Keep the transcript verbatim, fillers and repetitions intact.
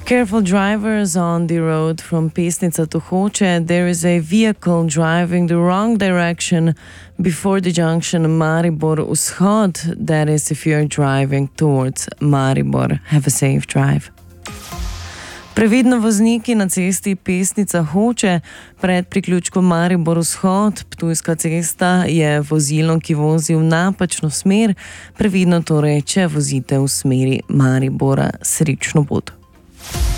Careful drivers on the road from Pesnica to Hoče. There is a vehicle driving the wrong direction before the junction Maribor Vzhod. That is if you're driving towards Maribor. Have a safe drive. Previdno vozniki na cesti Pesnica Hoče. Pred priključkom Maribor Vzhod, Ptujska cesta, je vozilo, ki vozi v napačno smer. Previdno torej, če vozite v smeri Maribora. Srečno pot.